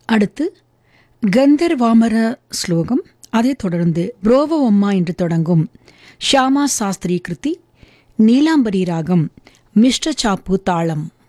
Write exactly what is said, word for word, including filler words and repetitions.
அடுத்து கந்தர்வாமர ஸ்லோகம். அதைத் தொடர்ந்து புரோவவம்மா என்று தொடங்கும் ஷியாமா சாஸ்திரி கிருதி, நீலாம்பரி ராகம், மிஸ்ர சாப்பு தாளம்.